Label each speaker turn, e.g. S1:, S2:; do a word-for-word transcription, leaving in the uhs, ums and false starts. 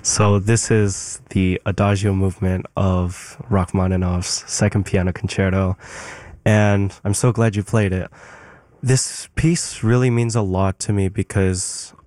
S1: So this is the Adagio movement of Rachmaninoff's Second Piano Concerto, and I'm so glad you played it. This piece really means a lot to me because